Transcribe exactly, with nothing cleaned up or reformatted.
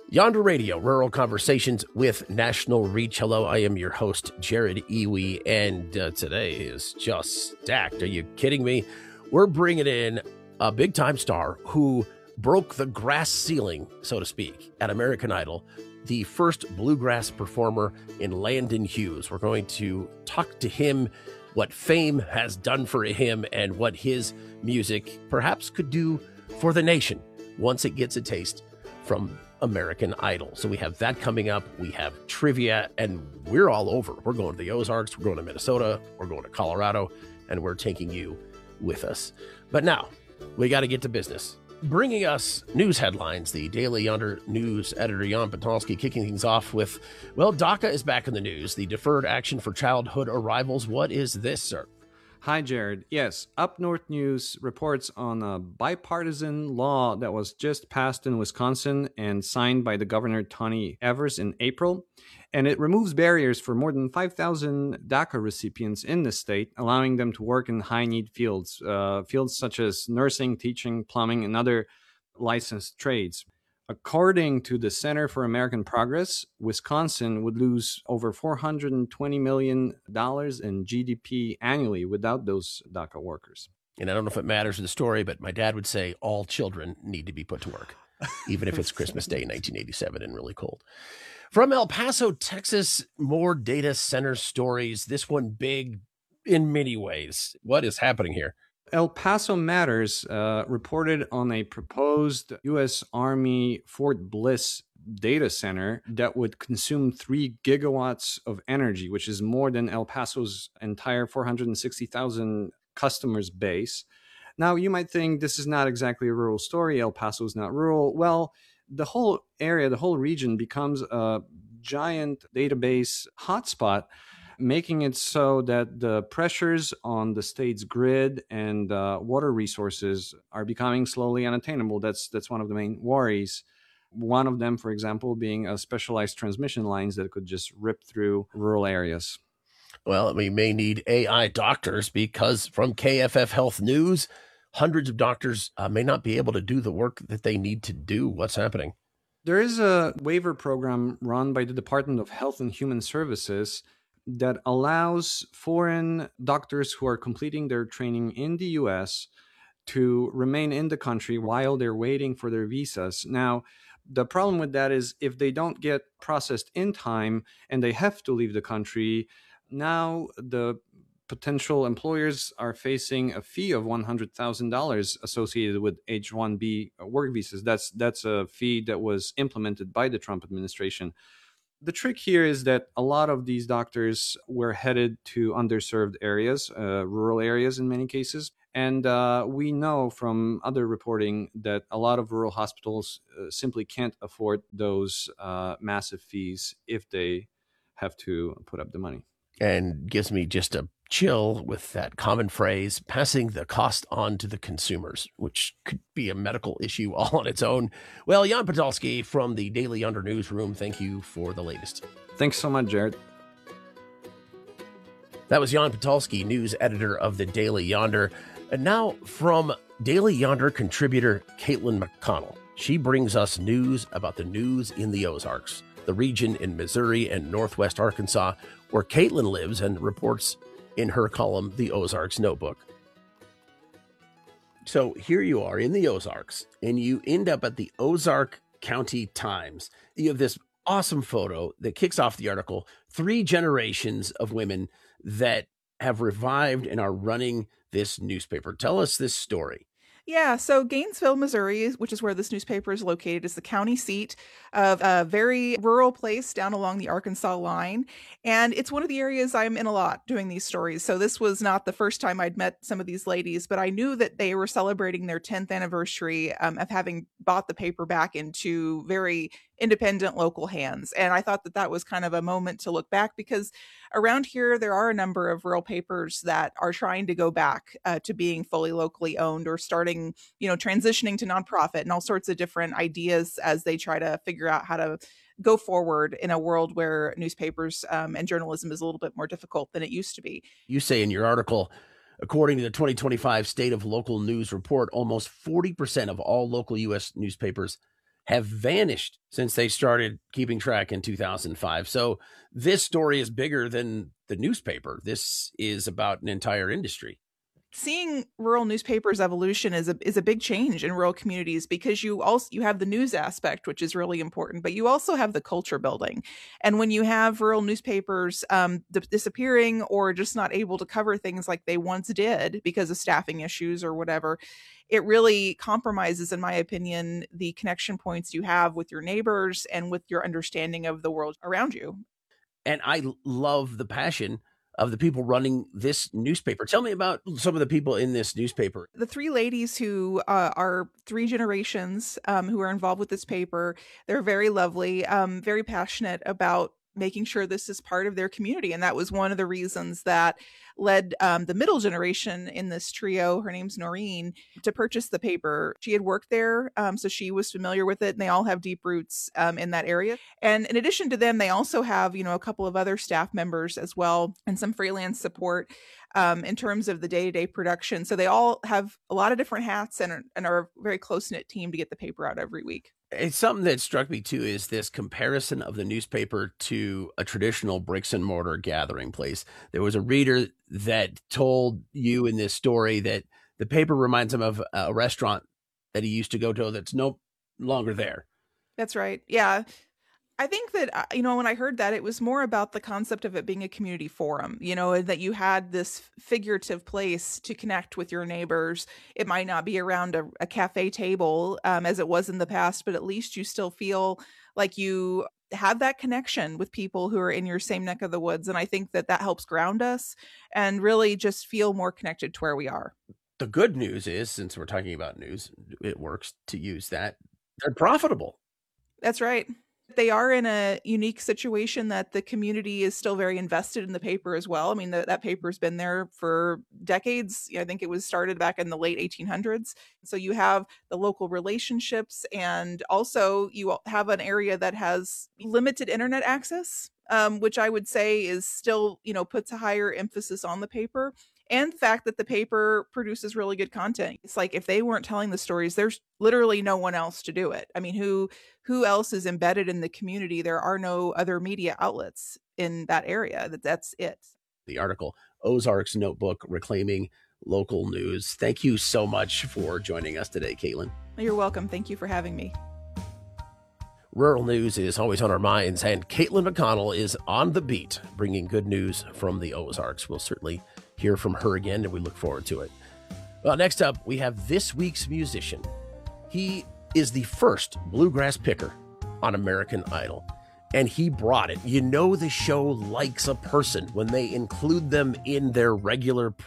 Yonder Radio, Rural Conversations with National Reach. Hello, I am your host, Jared Iwi, and uh, today is just stacked. Are you kidding me? We're bringing in a big-time star who broke the grass ceiling, so to speak, at American Idol, the first bluegrass performer in Landon Hughes. We're going to talk to him, what fame has done for him, and what his music perhaps could do for the nation once it gets a taste from American Idol. So we have that coming up. We have trivia, and we're all over. We're going to the Ozarks, we're going to Minnesota, we're going to Colorado, and we're taking you with us. But now, we got to get to business. Bringing us news headlines, the Daily Yonder news editor, Jan Patalski, kicking things off with, well, DACA is back in the news. The Deferred Action for Childhood Arrivals. What is this, sir? Hi, Jared. Yes, Up North News reports on a bipartisan law that was just passed in Wisconsin and signed by the Governor Tony Evers in April. And it removes barriers for more than five thousand DACA recipients in the state, allowing them to work in high-need fields, uh, fields such as nursing, teaching, plumbing, and other licensed trades. According to the Center for American Progress, Wisconsin would lose over four hundred twenty million dollars in G D P annually without those DACA workers. And I don't know if it matters in the story, but my dad would say all children need to be put to work, even if it's Christmas Day, nineteen eighty-seven, and really cold. From El Paso, Texas, more data center stories. This one big in many ways. What is happening here? El Paso Matters uh, reported on a proposed U S Army Fort Bliss data center that would consume three gigawatts of energy, which is more than El Paso's entire four hundred sixty thousand customers base. Now, you might think this is not exactly a rural story. El Paso is not rural. Well, the whole area, the whole region becomes a giant database hotspot, making it so that the pressures on the state's grid and uh, water resources are becoming slowly unattainable. That's that's one of the main worries. One of them, for example, being a specialized transmission lines that could just rip through rural areas. Well, we may need A I doctors because from K F F Health News, hundreds of doctors uh, may not be able to do the work that they need to do. What's happening? There is a waiver program run by the Department of Health and Human Services that allows foreign doctors who are completing their training in the U S to remain in the country while they're waiting for their visas. Now, the problem with that is if they don't get processed in time and they have to leave the country, now the potential employers are facing a fee of one hundred thousand dollars associated with H one B work visas. That's, that's a fee that was implemented by the Trump administration. The trick here is that a lot of these doctors were headed to underserved areas, uh, rural areas in many cases. And uh, we know from other reporting that a lot of rural hospitals uh, simply can't afford those uh, massive fees if they have to put up the money. And gives me just a chill with that common phrase, passing the cost on to the consumers, which could be a medical issue all on its own. Well, Jan Patalski from the Daily Yonder newsroom, thank you for the latest. Thanks so much, Jared. That was Jan Patalski, news editor of the Daily Yonder. And now from Daily Yonder contributor Caitlin McConnell. She brings us news about the news in the Ozarks, the region in Missouri and Northwest Arkansas, where Caitlin lives and reports in her column, The Ozarks Notebook. So here you are in the Ozarks, and you end up at the Ozark County Times. You have this awesome photo that kicks off the article, three generations of women that have revived and are running this newspaper. Tell us this story. Yeah, so Gainesville, Missouri, which is where this newspaper is located, is the county seat of a very rural place down along the Arkansas line. And it's one of the areas I'm in a lot doing these stories. So this was not the first time I'd met some of these ladies, but I knew that they were celebrating their tenth anniversary um, of having bought the paper back into very independent local hands. And I thought that that was kind of a moment to look back, because around here, there are a number of rural papers that are trying to go back uh, to being fully locally owned, or starting, you know, transitioning to nonprofit and all sorts of different ideas as they try to figure out how to go forward in a world where newspapers um, and journalism is a little bit more difficult than it used to be. You say in your article, according to the twenty twenty-five State of Local News report, almost forty percent of all local U S newspapers have vanished since they started keeping track in two thousand five. So this story is bigger than the newspaper. This is about an entire industry. Seeing rural newspapers evolution is a is a big change in rural communities, because you also you have the news aspect, which is really important, but you also have the culture building. And when you have rural newspapers um, d- disappearing or just not able to cover things like they once did because of staffing issues or whatever, it really compromises, in my opinion, the connection points you have with your neighbors and with your understanding of the world around you. And I love the passion of the people running this newspaper. Tell me about some of the people in this newspaper. The three ladies who uh, are three generations um, who are involved with this paper, they're very lovely, um, very passionate about making sure this is part of their community. And that was one of the reasons that led um, the middle generation in this trio, her name's Noreen, to purchase the paper. She had worked there, um, so she was familiar with it, and they all have deep roots um, in that area. And in addition to them, they also have, you know, a couple of other staff members as well, and some freelance support um, in terms of the day-to-day production. So they all have a lot of different hats and are, and are a very close-knit team to get the paper out every week. It's something that struck me too, is this comparison of the newspaper to a traditional bricks and mortar gathering place. There was a reader that told you in this story that the paper reminds him of a restaurant that he used to go to that's no longer there. That's right. Yeah. I think that, uh, you know, when I heard that, it was more about the concept of it being a community forum, you know, that you had this figurative place to connect with your neighbors. It might not be around a, a cafe table um, as it was in the past, but at least you still feel like you have that connection with people who are in your same neck of the woods. And I think that that helps ground us and really just feel more connected to where we are. The good news is, since we're talking about news, it works to use that. They're profitable. That's right. They are in a unique situation that the community is still very invested in the paper as well. I mean, the, that paper's been there for decades. I think it was started back in the late eighteen hundreds. So you have the local relationships, and also you have an area that has limited internet access, um, which I would say is still, you know, puts a higher emphasis on the paper. And the fact that the paper produces really good content. It's like if they weren't telling the stories, there's literally no one else to do it. I mean, who who else is embedded in the community? There are no other media outlets in that area. That That's it. The article, Ozarks Notebook, Reclaiming Local News. Thank you so much for joining us today, Caitlin. You're welcome. Thank you for having me. Rural news is always on our minds, and Caitlin McConnell is on the beat, bringing good news from the Ozarks. We'll certainly hear from her again, and we look forward to it. Well, next up, we have this week's musician. He is the first bluegrass picker on American Idol, and he brought it. You know, the show likes a person when they include them in their regular